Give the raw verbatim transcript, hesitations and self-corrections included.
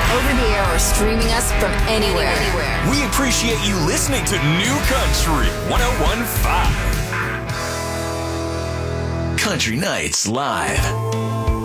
over the air or streaming us from anywhere. We appreciate you listening to New Country one oh one point five. Country Nights Live.